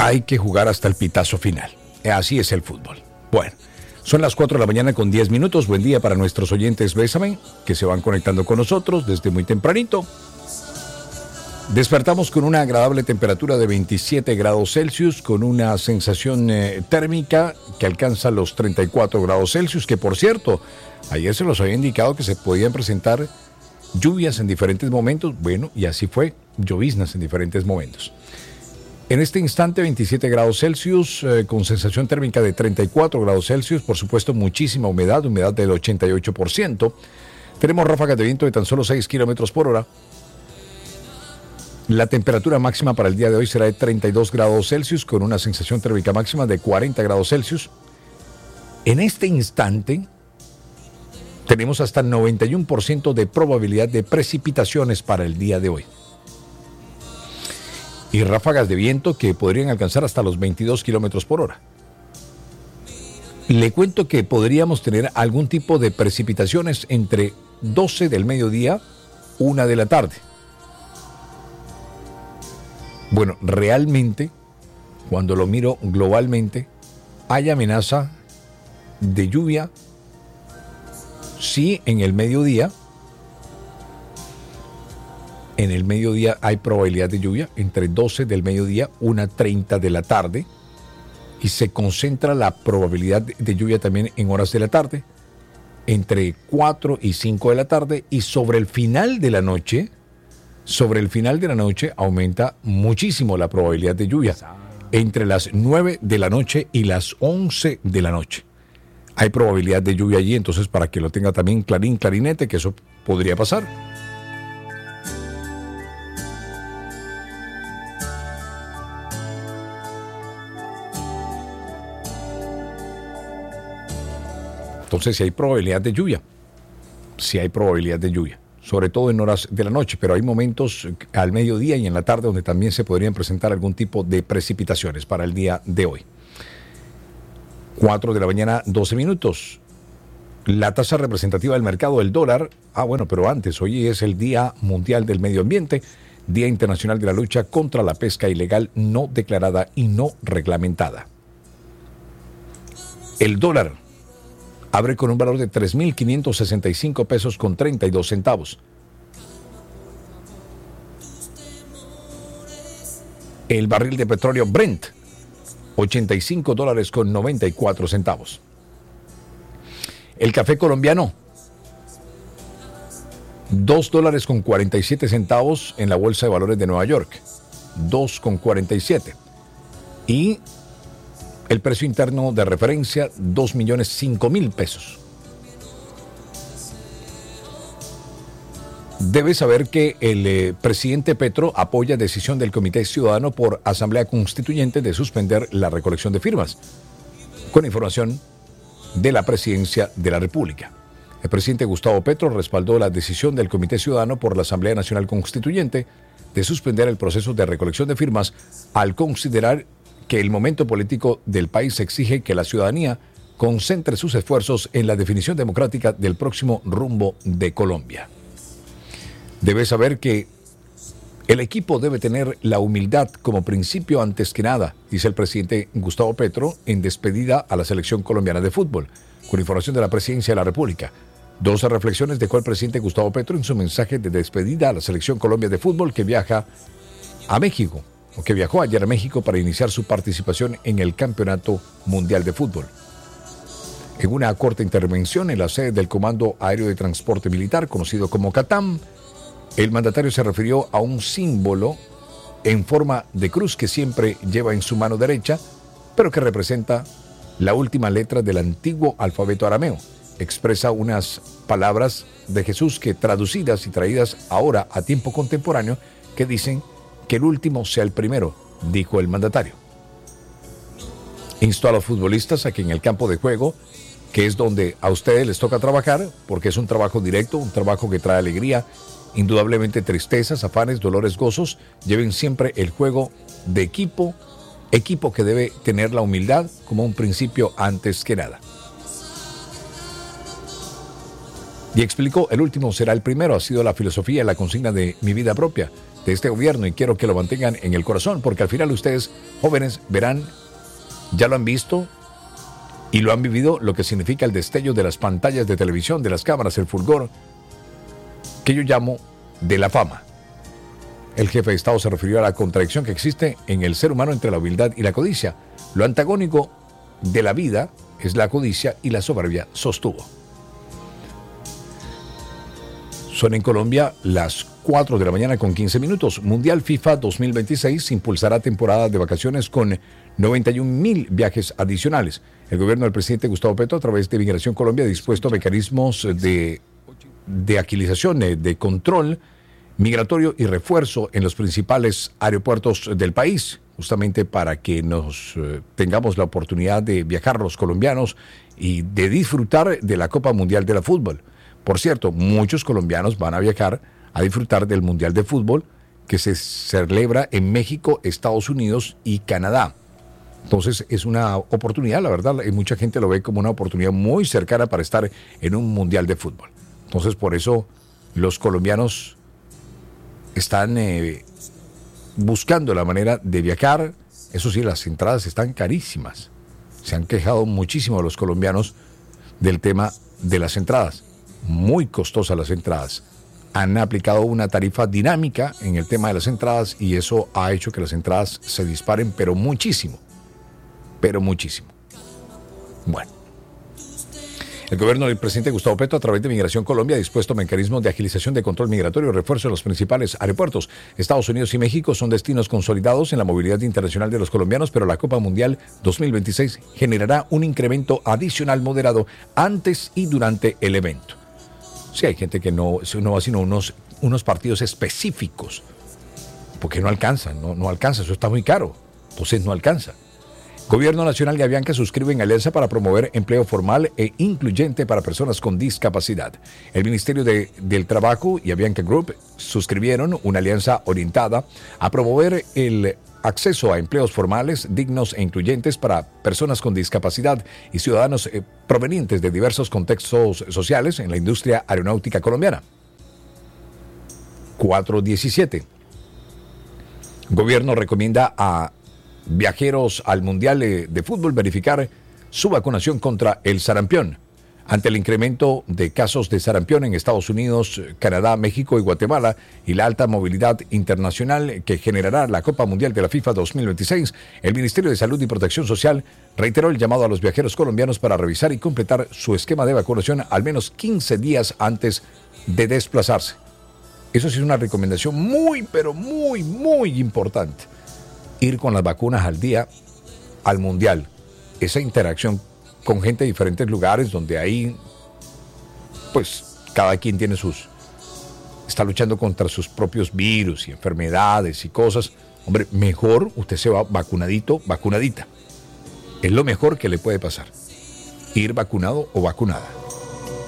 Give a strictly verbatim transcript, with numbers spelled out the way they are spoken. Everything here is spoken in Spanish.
hay que jugar hasta el pitazo final. Así es el fútbol. Bueno, son las cuatro de la mañana con diez minutos. Buen día para nuestros oyentes Bésame, que se van conectando con nosotros desde muy tempranito. Despertamos con una agradable temperatura de veintisiete grados Celsius, con una sensación eh, térmica que alcanza los treinta y cuatro grados Celsius, que por cierto, ayer se los había indicado que se podían presentar lluvias en diferentes momentos. Bueno, y así fue, lloviznas en diferentes momentos. En este instante, veintisiete grados Celsius, eh, con sensación térmica de treinta y cuatro grados Celsius, por supuesto muchísima humedad, humedad del ochenta y ocho por ciento. Tenemos ráfagas de viento de tan solo seis kilómetros por hora. La temperatura máxima para el día de hoy será de treinta y dos grados Celsius, con una sensación térmica máxima de cuarenta grados Celsius. En este instante, tenemos hasta noventa y uno por ciento de probabilidad de precipitaciones para el día de hoy. Y ráfagas de viento que podrían alcanzar hasta los veintidós kilómetros por hora. Le cuento que podríamos tener algún tipo de precipitaciones entre doce del mediodía, una de la tarde. Bueno, realmente, cuando lo miro globalmente, hay amenaza de lluvia, sí, en el mediodía. En el mediodía hay probabilidad de lluvia, entre doce del mediodía, una treinta de la tarde, y se concentra la probabilidad de lluvia también en horas de la tarde, entre cuatro y cinco de la tarde, y sobre el final de la noche, sobre el final de la noche aumenta muchísimo la probabilidad de lluvia, entre las nueve de la noche y las once de la noche. Hay probabilidad de lluvia allí, entonces para que lo tenga también clarín, clarinete, que eso podría pasar. Entonces, si hay probabilidad de lluvia, si hay probabilidad de lluvia, sobre todo en horas de la noche, pero hay momentos al mediodía y en la tarde donde también se podrían presentar algún tipo de precipitaciones para el día de hoy. cuatro de la mañana, doce minutos. La tasa representativa del mercado del dólar, ah bueno, pero antes, hoy es el Día Mundial del Medio Ambiente, Día Internacional de la Lucha contra la Pesca Ilegal no declarada y no reglamentada. El dólar abre con un valor de tres mil quinientos sesenta y cinco pesos con treinta y dos centavos. El barril de petróleo Brent, ochenta y cinco dólares con noventa y cuatro centavos. El café colombiano, dos dólares con cuarenta y siete centavos en la Bolsa de Valores de Nueva York. dos con cuarenta y siete. Y el precio interno de referencia, dos millones cinco mil pesos. Debes saber que el eh, presidente Petro apoya decisión del Comité Ciudadano por Asamblea Constituyente de suspender la recolección de firmas. Con información de la Presidencia de la República. El presidente Gustavo Petro respaldó la decisión del Comité Ciudadano por la Asamblea Nacional Constituyente de suspender el proceso de recolección de firmas al considerar que el momento político del país exige que la ciudadanía concentre sus esfuerzos en la definición democrática del próximo rumbo de Colombia. Debes saber que el equipo debe tener la humildad como principio antes que nada, dice el presidente Gustavo Petro en despedida a la selección colombiana de fútbol, con información de la Presidencia de la República. doce reflexiones dejó el presidente Gustavo Petro en su mensaje de despedida a la selección Colombia de fútbol que viaja a México, o que viajó ayer a México para iniciar su participación en el Campeonato Mundial de Fútbol. En una corta intervención en la sede del Comando Aéreo de Transporte Militar, conocido como CATAM, el mandatario se refirió a un símbolo en forma de cruz que siempre lleva en su mano derecha, pero que representa la última letra del antiguo alfabeto arameo. Expresa unas palabras de Jesús que, traducidas y traídas ahora a tiempo contemporáneo, que dicen que el último sea el primero, dijo el mandatario. Instó a los futbolistas a que en el campo de juego, que es donde a ustedes les toca trabajar, porque es un trabajo directo, un trabajo que trae alegría, indudablemente tristezas, afanes, dolores, gozos, lleven siempre el juego de equipo, equipo que debe tener la humildad como un principio antes que nada. Y explicó, el último será el primero, ha sido la filosofía y la consigna de mi vida propia. de este gobierno y quiero que lo mantengan en el corazón, porque al final ustedes, jóvenes, verán, ya lo han visto y lo han vivido, lo que significa el destello de las pantallas de televisión, de las cámaras, el fulgor, que yo llamo de la fama. El jefe de Estado se refirió a la contradicción que existe en el ser humano entre la humildad y la codicia. Lo antagónico de la vida es la codicia y la soberbia, sostuvo. Son en Colombia las cuatro de la mañana con quince minutos. Mundial FIFA dos mil veintiséis impulsará temporada de vacaciones con noventa y un mil viajes adicionales. El gobierno del presidente Gustavo Petro, a través de Migración Colombia, ha dispuesto mecanismos de, de agilización, de control migratorio y refuerzo en los principales aeropuertos del país, justamente para que nos eh, tengamos la oportunidad de viajar los colombianos y de disfrutar de la Copa Mundial de la Fútbol. Por cierto, muchos colombianos van a viajar a disfrutar del Mundial de Fútbol que se celebra en México, Estados Unidos y Canadá. Entonces es una oportunidad, la verdad, y mucha gente lo ve como una oportunidad muy cercana para estar en un Mundial de Fútbol. Entonces por eso los colombianos están eh, buscando la manera de viajar. Eso sí, las entradas están carísimas. Se han quejado muchísimo los colombianos del tema de las entradas. Muy costosas las entradas. Han aplicado una tarifa dinámica en el tema de las entradas y eso ha hecho que las entradas se disparen, pero muchísimo. Pero muchísimo. Bueno. El gobierno del presidente Gustavo Petro, a través de Migración Colombia, ha dispuesto mecanismos de agilización de control migratorio y refuerzo en los principales aeropuertos. Estados Unidos y México son destinos consolidados en la movilidad internacional de los colombianos, pero la Copa Mundial dos mil veintiséis generará un incremento adicional moderado antes y durante el evento. Sí, hay gente que no, no va sino unos, unos partidos específicos, porque no alcanza, no, no alcanza, eso está muy caro, entonces no alcanza. Gobierno Nacional y Avianca suscriben alianza para promover empleo formal e incluyente para personas con discapacidad. El Ministerio de, del Trabajo y Avianca Group suscribieron una alianza orientada a promover el acceso a empleos formales, dignos e incluyentes para personas con discapacidad y ciudadanos eh, provenientes de diversos contextos sociales en la industria aeronáutica colombiana. cuatro diecisiete. Gobierno recomienda a viajeros al Mundial de Fútbol verificar su vacunación contra el sarampión. Ante el incremento de casos de sarampión en Estados Unidos, Canadá, México y Guatemala y la alta movilidad internacional que generará la Copa Mundial de la FIFA dos mil veintiséis, el Ministerio de Salud y Protección Social reiteró el llamado a los viajeros colombianos para revisar y completar su esquema de vacunación al menos quince días antes de desplazarse. Eso sí es una recomendación muy, pero muy, muy importante. Ir con las vacunas al día al Mundial. Esa interacción con gente de diferentes lugares donde ahí, pues, cada quien tiene sus... está luchando contra sus propios virus y enfermedades y cosas. Hombre, mejor usted se va vacunadito, vacunadita. Es lo mejor que le puede pasar. Ir vacunado o vacunada.